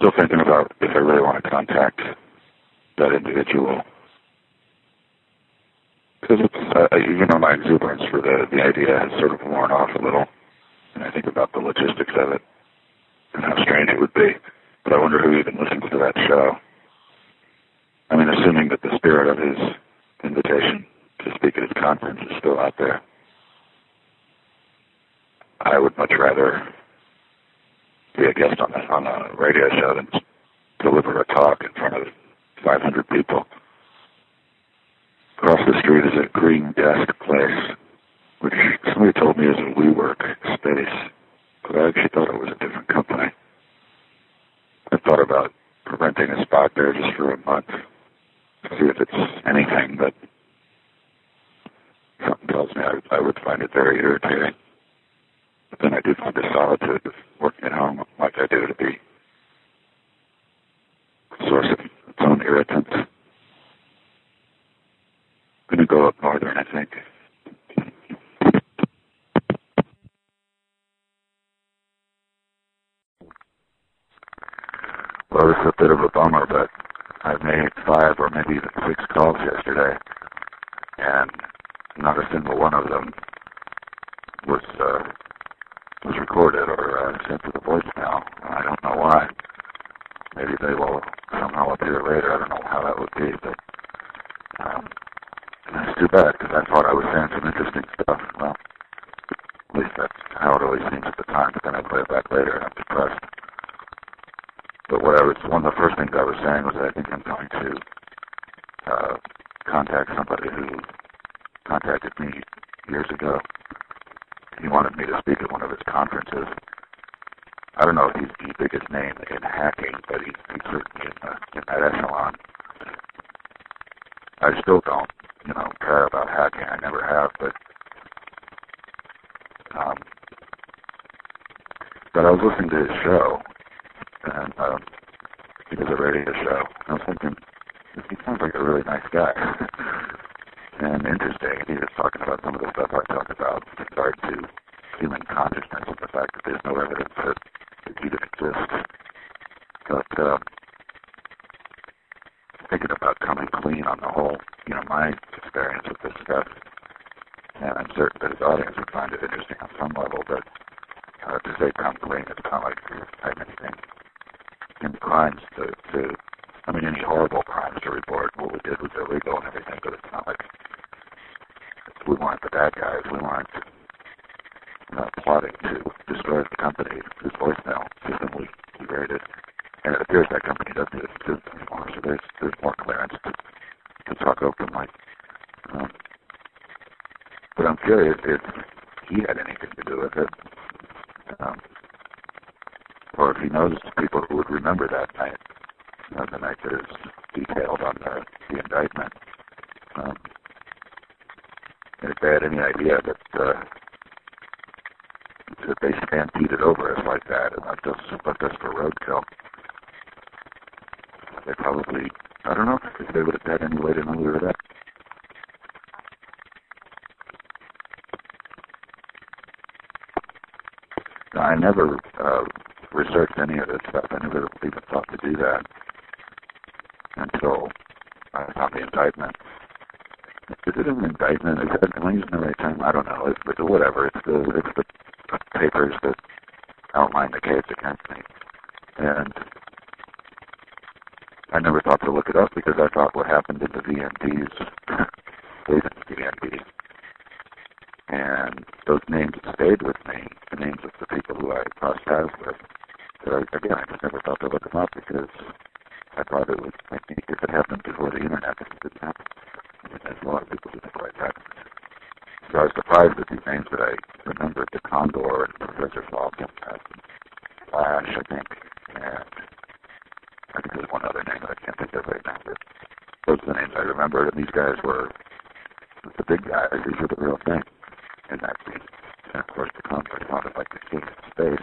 still thinking about if I really want to contact that individual. Because my exuberance for the idea has sort of worn off a little, and I think about the logistics of it and how strange it would be. But I wonder who even listens to that show. I mean, assuming that the spirit of his invitation to speak at his conference is still out there, I would much rather be a guest on a radio show than deliver a talk in front of 500 people. Across the street is a green desk place, which somebody told me is a WeWork space, but I actually thought it was a different company. I thought about renting a spot there just for a month to see if it's anything, but something tells me I would find it very irritating. But then I do find the solitude of working at home like I do to be a source of its own irritant. I'm going to go up northern, I think. Well, this is a bit of a bummer, but I made 5 or maybe even 6 calls yesterday, and not a single one of them was recorded or sent to the voicemail. I don't know why. Maybe they will somehow appear later. I don't know how that would be, but it's too bad because I thought I was saying some interesting stuff. Well, at least that's how it always seems at the time, but then I play it back later and I'm depressed. But one of the first things I was saying was that I think I'm going to contact somebody who contacted me years ago. He wanted me to speak at one of his conferences. I don't know if he's the biggest name in hacking, but he's certainly in that echelon. I still don't, care about hacking. I never have, but I was listening to his show, and it was a radio show. I was thinking, he sounds like a really nice guy and interesting. And he was talking about some of the stuff I talked about with regard to human consciousness and the fact that there's no evidence that it even exists. But thinking about coming clean on the whole, my experience with this stuff, and I'm certain that his audience would find it interesting on some level, but to say come clean, it's not like I have anything in crimes any horrible crimes to report. What we did was illegal and everything, but it's not like we weren't the bad guys. We weren't plotting to destroy the company whose voicemail system we created. And it appears that company doesn't even exist anymore, so there's more clearance to talk openly. But I'm curious if he had anything to do with it, or if he knows people who would remember that night, the night that is detailed on the indictment. And if they had any idea that they stampeded over us like that and left us for roadkill, they probably, I don't know if they would have had any way to know we were there. I never researched any of this stuff. I never even thought to do that until I found the indictment. Is it an indictment? Am I using the right term? I don't know. But whatever. It's the papers that outline the case against me. And I never thought to look it up because I thought what happened in the VNDs stayed in the VNDs. And those names stayed with me, the names of the people who I crossed paths with. So again, I just never thought to look them up because I thought it was, if it happened before the internet, it didn't happen. There's a lot of people who think like that. So I was surprised at these names that I remembered, the Condor and Professor Falcon, Flash, I think, and I think there's one other name that I can't think of right now, but those are the names I remembered, and these guys were the big guys. These were the real thing in that scene. And of course, the Condor sounded like the king of space.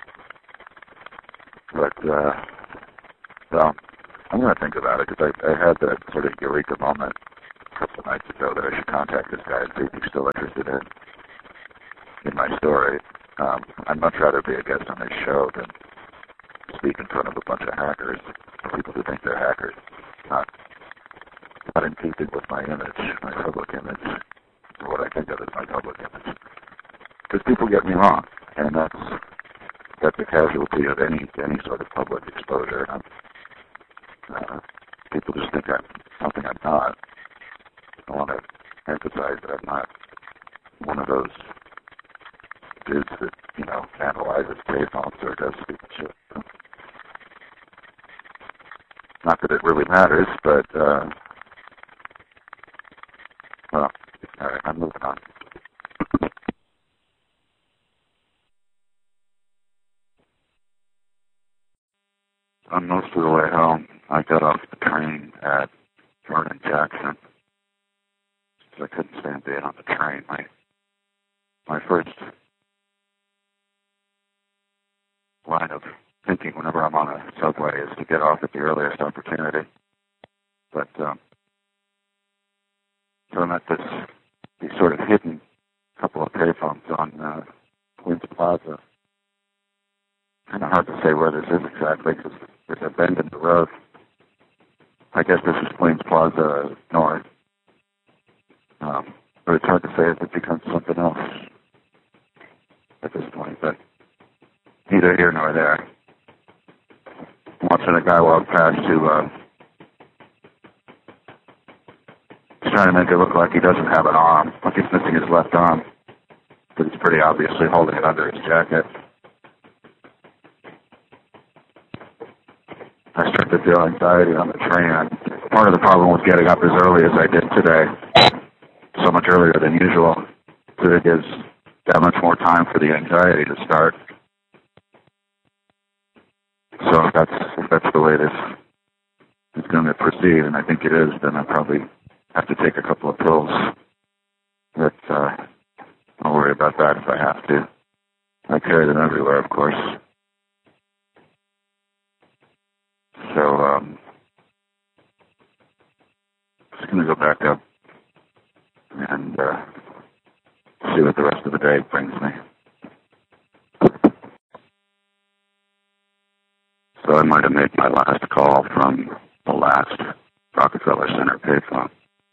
But, well, I'm going to think about it because I had that sort of eureka moment a couple of nights ago that I should contact this guy and see if he's still interested in my story. I'd much rather be a guest on this show than speak in front of a bunch of hackers, people who think they're hackers. Not in keeping with my image, my public image, or what I think of as my public image. Because people get me wrong, and that's a casualty of any sort of public exposure. People just think I'm something I'm not. I want to emphasize that I'm not one of those dudes that, analyzes payphones or does stupid shit. Not that it really matters, but, well, all right, I'm moving on. On most of the way home, I got off the train at Vernon Jackson. So I couldn't stand being on the train. My first line of thinking whenever I'm on a subway is to get off at the earliest opportunity. But so I'm at these sort of hidden couple of payphones on Queens Plaza. Kind of hard to say where this is exactly because there's a bend in the road. I guess this is Queens Plaza North. But it's hard to say if it becomes something else at this point, but neither here nor there. I'm watching a guy walk past who he's trying to make it look like he doesn't have an arm, like he's missing his left arm, but he's pretty obviously holding it under his jacket. I start to feel anxiety on the train. Part of the problem was getting up as early as I did today, so much earlier than usual, so it gives that much more time for the anxiety to start. So if that's the way this is going to proceed, and I think it is, then I probably have to take a couple of pills. But I'll worry about that if I have to. I carry them everywhere, of course. So just going to go back up and see what the rest of the day brings me. So I might have made my last call from the last Rockefeller Center payphone.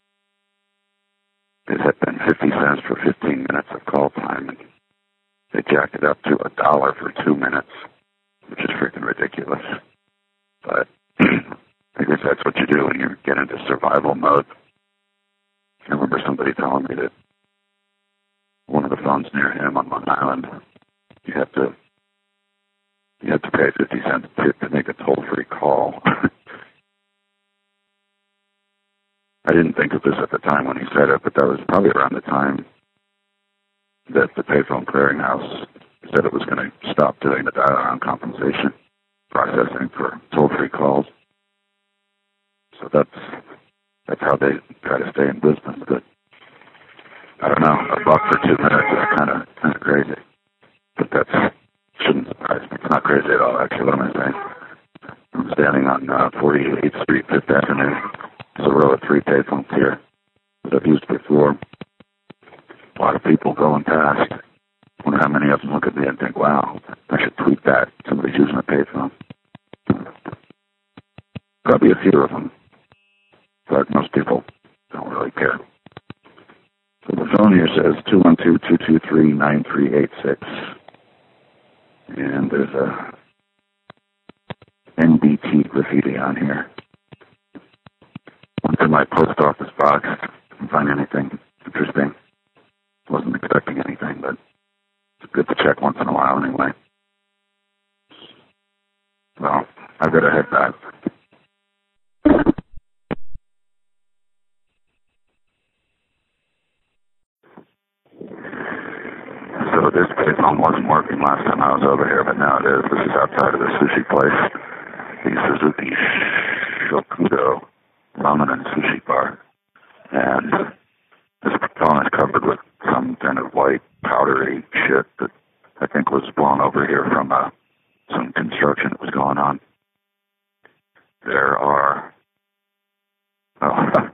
It had been 50 cents for 15 minutes of call time, and they jacked it up to $1 for 2 minutes, which is freaking ridiculous. But I guess that's what you do when you get into survival mode. I remember somebody telling me that one of the phones near him on Long Island, you have to pay 50 cents to make a toll-free call. I didn't think of this at the time when he said it, but that was probably around the time that the payphone clearinghouse said it was going to stop doing the dial-around compensation processing for toll-free calls. So that's how they try to stay in business. But I don't know, $1 for 2 minutes is kind of crazy. But that shouldn't surprise me. It's not crazy at all, actually. What am I saying? I'm standing on 48th Street, 5th Avenue. There's a row of 3 payphones here that I've used before. A lot of people going past. I wonder how many of them look at me and think, wow, I should tweet that. Somebody's using a payphone. Probably a few of them, but most people don't really care. So the phone here says 212-223-9386. And there's a NBT graffiti on here. Went to my post office box. Didn't find anything interesting. Wasn't expecting anything, but it's good to check once in a while anyway. Well, I've got to head back. So this payphone wasn't working last time I was over here, but now it is. This is outside of the sushi place, the Suzuki Shokudo Ramen and Sushi Bar. And this phone is covered with some kind of white, powdery shit that I think was blown over here from some construction that was going on. There are... Oh,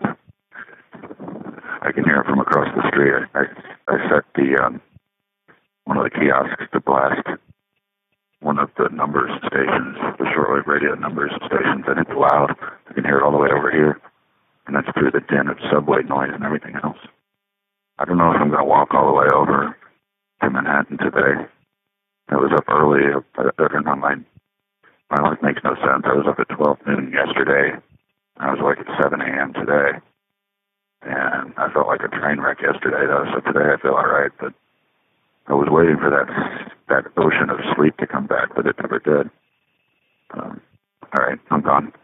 I can hear it from across the street. I set the... one of the kiosks to blast one of the numbers stations, the shortwave radio numbers stations, and it's loud. I can hear it all the way over here, and that's through the din of subway noise and everything else. I don't know if I'm going to walk all the way over to Manhattan today. I was up early. I don't know, my life makes no sense. I was up at 12 noon yesterday. I was awake at 7 a.m. today. And I felt like a train wreck yesterday, though, so today I feel all right. But I was waiting for that ocean of sleep to come back, but it never did. All right, I'm gone.